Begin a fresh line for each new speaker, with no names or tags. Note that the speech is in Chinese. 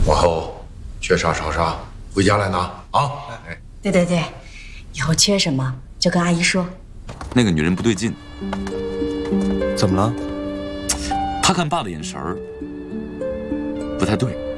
往后缺啥少啥，回家来拿啊！哎，
对，以后缺什么就跟阿姨说。
那个女人不对劲，
怎么了？
她看爸的眼神儿不太对。